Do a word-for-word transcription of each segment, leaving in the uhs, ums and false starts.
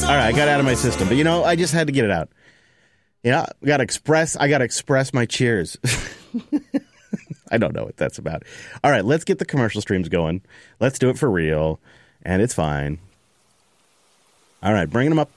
All right, I got it out of my system. But, you know, I just had to get it out. Yeah, I got to express, I got to express my cheers. I don't know what that's about. All right, let's get the commercial streams going. Let's do it for real. And it's fine. All right, bringing them up.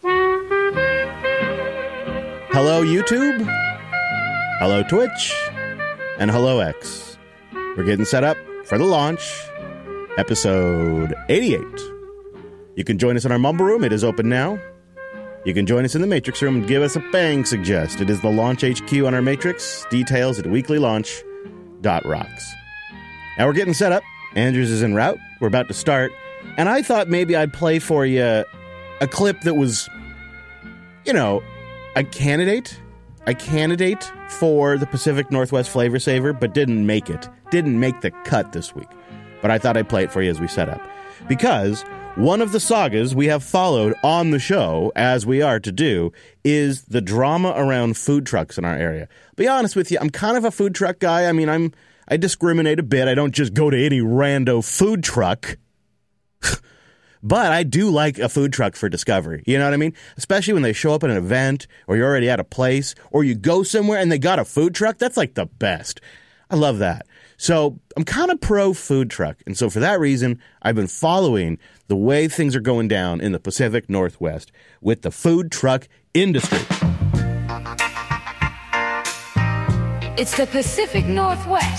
Hello, YouTube. Hello, Twitch. And hello, X. We're getting set up for the launch. Episode eighty-eight. You can join us in our Mumble Room. It is open now. You can join us in the Matrix Room and give us a bang suggest. It is the Launch H Q on our Matrix. Details at weekly launch dot rocks. Now we're getting set up. Andrews is en route. We're about to start. And I thought maybe I'd play for you a clip that was, you know, a candidate. A candidate for the Pacific Northwest Flavor Saver, but didn't make it. Didn't make the cut this week. But I thought I'd play it for you as we set up. Because one of the sagas we have followed on the show, as we are to do, is the drama around food trucks in our area. Be honest with you, I'm kind of a food truck guy. I mean, I'm I discriminate a bit. I don't just go to any rando food truck. But I do like a food truck for discovery. You know what I mean? Especially when they show up at an event, or you're already at a place, or you go somewhere and they got a food truck. That's like the best. I love that. So I'm kind of pro food truck. And so for that reason, I've been following the way things are going down in the Pacific Northwest with the food truck industry. It's the Pacific Northwest.